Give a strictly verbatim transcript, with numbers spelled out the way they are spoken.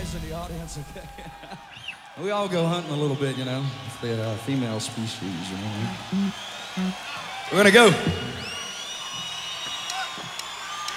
guys in the audience, okay? We all go hunting a little bit, you know, with the uh, female species, you know. We're gonna go.